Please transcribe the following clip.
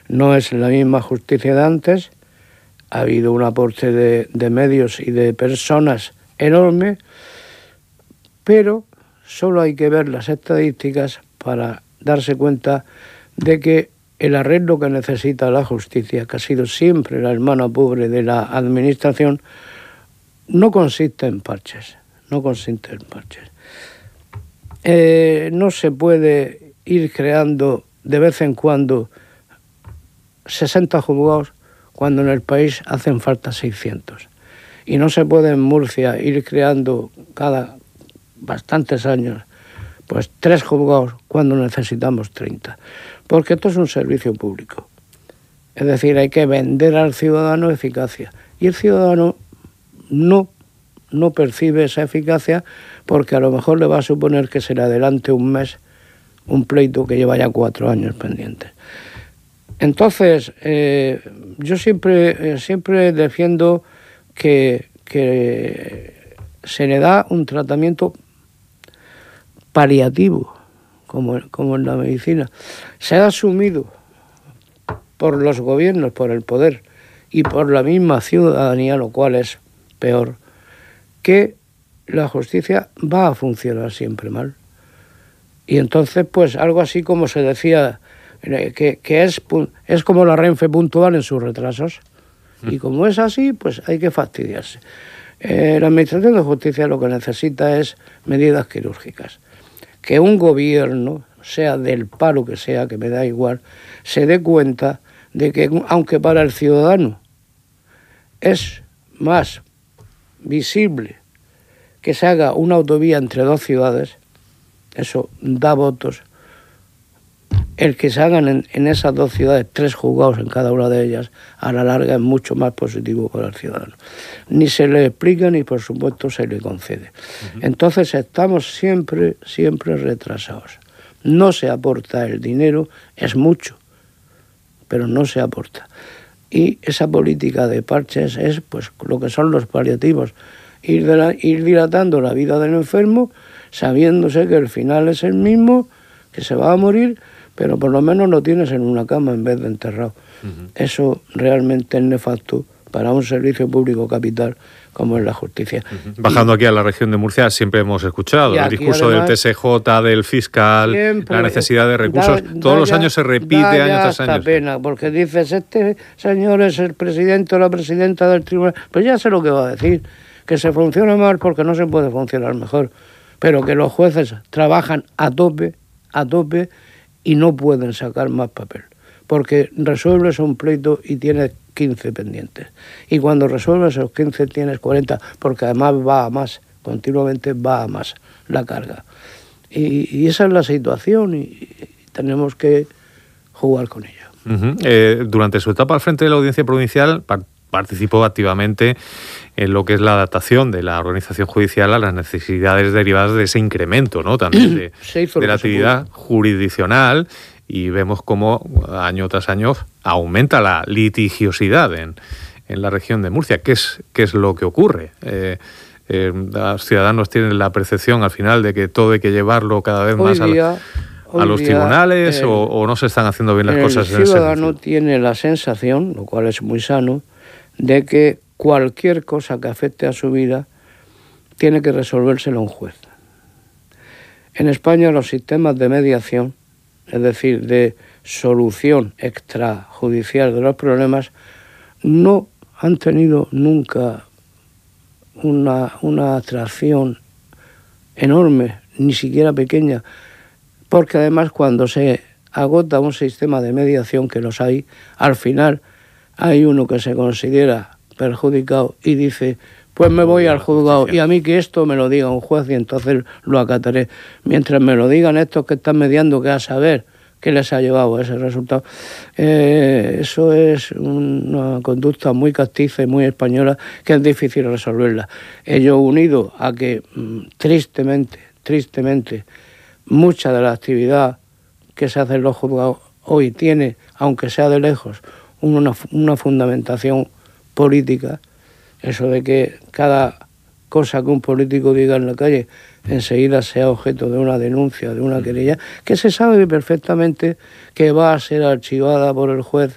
No es la misma justicia de antes, ha habido un aporte de medios y de personas enorme, pero solo hay que ver las estadísticas para darse cuenta de que el arreglo que necesita la justicia, que ha sido siempre la hermana pobre de la administración, no consiste en parches, no consiste en parches. No se puede ir creando de vez en cuando 60 juzgados cuando en el país hacen falta 600. Y no se puede en Murcia ir creando cada bastantes años pues 3 juzgados cuando necesitamos 30. Porque esto es un servicio público. Es decir, hay que vender al ciudadano eficacia. Y el ciudadano no percibe esa eficacia porque a lo mejor le va a suponer que se le adelante un mes un pleito que lleva ya 4 años pendiente. Entonces, yo siempre defiendo que se le da un tratamiento paliativo, como en la medicina. Se ha asumido por los gobiernos, por el poder y por la misma ciudadanía, lo cual es peor, que la justicia va a funcionar siempre mal. Y entonces, pues algo así como se decía, que es como la Renfe puntual en sus retrasos. Y como es así, pues hay que fastidiarse. La Administración de Justicia lo que necesita es medidas quirúrgicas. Que un gobierno, sea del palo que sea, que me da igual, se dé cuenta de que, aunque para el ciudadano es más visible que se haga una autovía entre 2 ciudades, eso da votos. El que se hagan en esas 2 ciudades 3 juzgados en cada una de ellas, a la larga es mucho más positivo para el ciudadano. Ni se le explica ni por supuesto se le concede. Entonces estamos siempre retrasados. No se aporta el dinero, es mucho, pero no se aporta. Y esa política de parches es pues lo que son los paliativos, ir dilatando la vida del enfermo, sabiéndose que el final es el mismo, que se va a morir, pero por lo menos lo tienes en una cama en vez de enterrado. Eso realmente es nefasto para un servicio público capital como es la justicia. Bajando aquí a la región de Murcia, siempre hemos escuchado el discurso además, del TSJ, del fiscal, la necesidad de recursos. Todos los años se repite año tras año. Pena, porque dices, este señor es el presidente o la presidenta del tribunal. Pues ya sé lo que va a decir, que se funciona mal porque no se puede funcionar mejor, pero que los jueces trabajan a tope, y no pueden sacar más papel, porque resuelves un pleito y tienes 15 pendientes, y cuando resuelves esos 15 tienes 40, porque además va a más, continuamente va a más la carga, y esa es la situación y tenemos que jugar con ella. Durante su etapa al frente de la Audiencia Provincial participó activamente en lo que es la adaptación de la organización judicial a las necesidades derivadas de ese incremento, ¿no? También de la actividad jurisdiccional, y vemos cómo año tras año aumenta la litigiosidad en la región de Murcia. ¿Qué es lo que ocurre? Los ciudadanos tienen la percepción al final de que todo hay que llevarlo cada vez más a los tribunales, o no se están haciendo bien las cosas. El ciudadano tiene la sensación, lo cual es muy sano, de que cualquier cosa que afecte a su vida tiene que resolvérselo un juez. En España los sistemas de mediación, es decir, de solución extrajudicial de los problemas, no han tenido nunca una atracción enorme, ni siquiera pequeña, porque además cuando se agota un sistema de mediación, que los hay, al final hay uno que se considera perjudicado y dice, pues me voy al juzgado y a mí que esto me lo diga un juez y entonces lo acataré. Mientras me lo digan estos que están mediando, que a saber qué les ha llevado a ese resultado. Eso es una conducta muy castiza y muy española que es difícil resolverla. Ello unido a que tristemente, mucha de la actividad que se hace en los juzgados hoy tiene, aunque sea de lejos, una fundamentación política, eso de que cada cosa que un político diga en la calle enseguida sea objeto de una denuncia, de una querella, que se sabe perfectamente que va a ser archivada por el juez